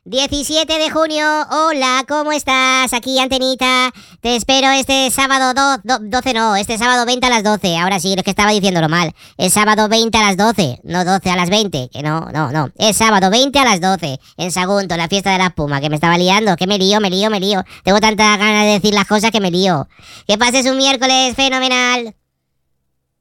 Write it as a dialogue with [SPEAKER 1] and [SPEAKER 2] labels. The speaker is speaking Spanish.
[SPEAKER 1] 17 de junio, hola, ¿cómo estás? Aquí Antenita, te espero este sábado 12 no, este sábado 20 a las 12, ahora sí, es que estaba diciéndolo mal, es sábado 20 a las 12, no 12 a las 20, que no, es sábado 20 a las 12, en Sagunto, la fiesta de la espuma, que me estaba liando, que me lío, tengo tanta ganas de decir las cosas que me lío. Que pases un miércoles fenomenal.